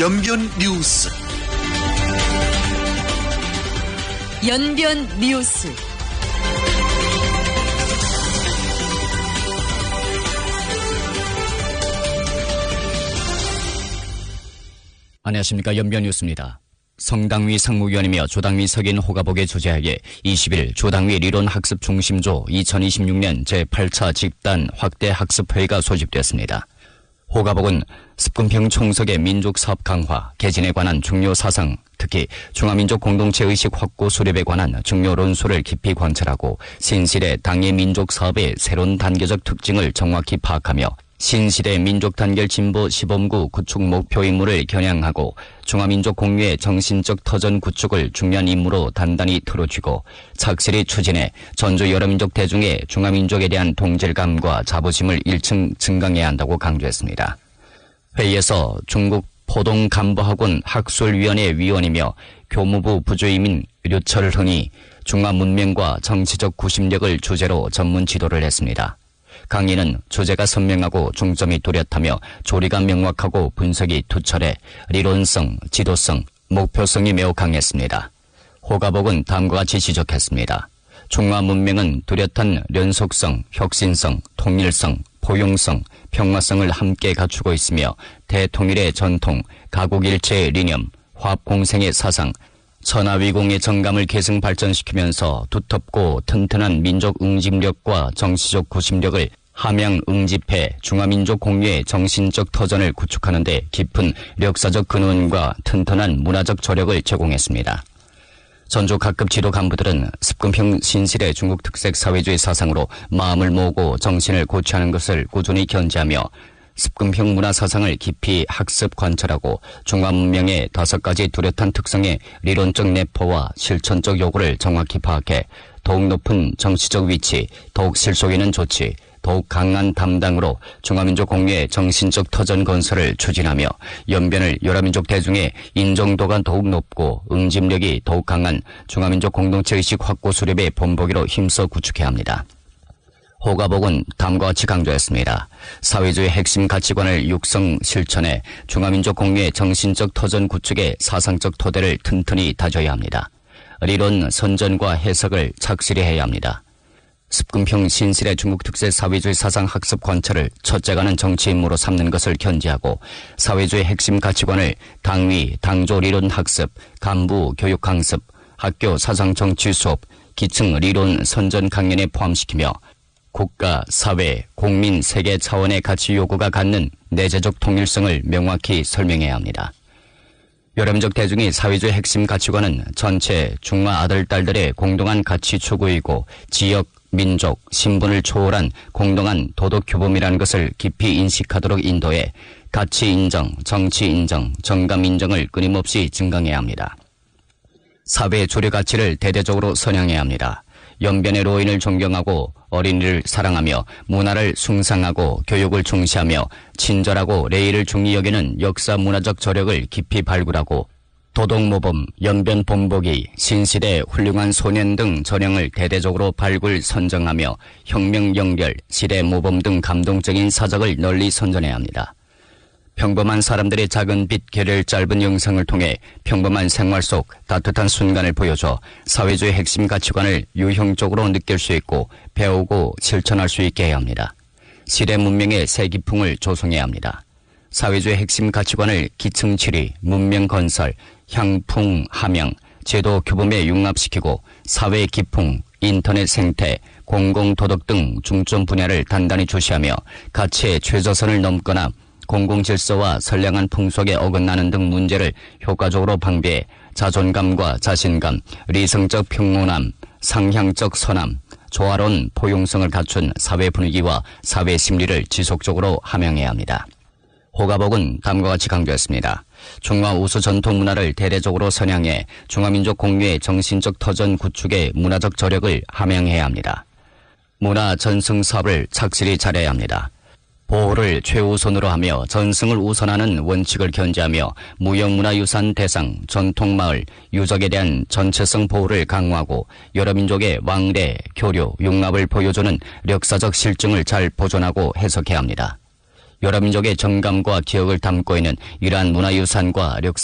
연변 뉴스. 연변 뉴스. 안녕하십니까. 연변 뉴스입니다. 성당위 상무위원이며 조당위 석인 호가복의 주재하에 20일 조당위理論학습중심조 2026년 제8차 집단 확대 학습회의가 소집됐습니다. 호가복은 습근평 총석의 민족사업 강화, 개진에 관한 중요 사상, 특히 중화민족 공동체의식 확고 수립에 관한 중요論소를 깊이 관찰하고 신시대 당의 민족사업의 새로운 단계적 특징을 정확히 파악하며 신시대 민족단결 진보 시범구 구축 목표 임무를 겨냥하고 중화민족 공유의 정신적 터전 구축을 중요한 임무로 단단히 틀어쥐고 착실히 추진해 전주 여러민족 대중의 중화민족에 대한 동질감과 자부심을 1층 증강해야 한다고 강조했습니다. 회의에서 중국 포동간부학원 학술위원회 위원이며 교무부 부주임인 류철흥이 중화문명과 정치적 구심력을 주제로 전문 지도를 했습니다. 강의는 주제가 선명하고 중점이 뚜렷하며 조리가 명확하고 분석이 투철해理論성, 지도성, 목표성이 매우 강했습니다. 호가복은 다음과 같이 지적했습니다. 중화 문명은 뚜렷한 연속성, 혁신성, 통일성, 포용성, 평화성을 함께 갖추고 있으며 대통일의 전통, 가국일체의理念, 화합공생의 사상, 천하위공의 정감을 계승 발전시키면서 두텁고 튼튼한 민족 응집력과 정치적 구심력을 함양 응집해 중화민족 공유의 정신적 터전을 구축하는 데 깊은 역사적 근원과 튼튼한 문화적 저력을 제공했습니다. 전주 각급 지도 간부들은 습근평 신실의 중국 특색 사회주의 사상으로 마음을 모으고 정신을 고취하는 것을 꾸준히 견지하며 습근평 문화 사상을 깊이 학습 관찰하고 중화문명의 5가지 뚜렷한 특성의理論적 내포와 실천적 요구를 정확히 파악해 더욱 높은 정치적 위치, 더욱 실속 있는 조치, 더욱 강한 담당으로 중화민족 공유의 정신적 터전 건설을 추진하며 연변을 여러민족 대중의 인정도가 더욱 높고 응집력이 더욱 강한 중화민족 공동체의식 확고 수립의 본보기로 힘써 구축해야 합니다. 호가복은 다음과 같이 강조했습니다. 사회주의 핵심 가치관을 육성 실천해 중화민족 공유의 정신적 터전 구축의 사상적 토대를 튼튼히 다져야 합니다.理論, 선전과 해석을 착실히 해야 합니다. 습근평 신실의 중국 특색 사회주의 사상 학습 관찰을 첫째가는 정치 임무로 삼는 것을 견지하고 사회주의 핵심 가치관을 당위, 당조理論 학습, 간부 교육 강습, 학교 사상 정치 수업, 기층理論 선전 강연에 포함시키며 국가, 사회, 국민, 세계 차원의 가치 요구가 갖는 내재적 통일성을 명확히 설명해야 합니다. 여러민족 대중의 사회주의 핵심 가치관은 전체 중화 아들, 딸들의 공동한 가치 추구이고 지역, 민족, 신분을 초월한 공동한 도덕 규범이라는 것을 깊이 인식하도록 인도해 가치 인정, 정치 인정, 정감 인정을 끊임없이 증강해야 합니다. 사회 주류 가치를 대대적으로 선양해야 합니다. 연변의 로인을 존경하고 어린이를 사랑하며 문화를 숭상하고 교육을 중시하며 친절하고礼儀를 중히 여기는 역사 문화적 저력을 깊이 발굴하고 도덕모범, 연변 본보기, 신시대 훌륭한 소년 등 전형을 대대적으로 발굴 선정하며 혁명 연결, 시대 모범 등 감동적인 사적을 널리 선전해야 합니다. 평범한 사람들의 작은 빛 결을 짧은 영상을 통해 평범한 생활 속 따뜻한 순간을 보여줘 사회주의 핵심 가치관을 유형적으로 느낄 수 있고 배우고 실천할 수 있게 해야 합니다. 시대 문명의 새 기풍을 조성해야 합니다. 사회주의 핵심 가치관을 기층 치리, 문명 건설, 향풍, 함양, 제도 규범에 융합시키고 사회 기풍, 인터넷 생태, 공공도덕 등 중점 분야를 단단히 주시하며 가치의 최저선을 넘거나 공공질서와 선량한 풍속에 어긋나는 등 문제를 효과적으로 방비해 자존감과 자신감, 리성적 평온함, 상향적 선함, 조화로운 포용성을 갖춘 사회 분위기와 사회 심리를 지속적으로 함양해야 합니다. 호가복은 다음과 같이 강조했습니다. 중화 우수 전통 문화를 대대적으로 선양해 중화민족 공유의 정신적 터전 구축의 문화적 저력을 함양해야 합니다. 문화 전승 사업을 착실히 잘해야 합니다. 보호를 최우선으로 하며 전승을 우선하는 원칙을 견지하며 무형문화유산 대상, 전통마을, 유적에 대한 전체성 보호를 강화하고 여러 민족의 왕래, 교류, 융합을 보여주는 역사적 실증을 잘 보존하고 해석해야 합니다. 여러 민족의 정감과 기억을 담고 있는 이러한 문화유산과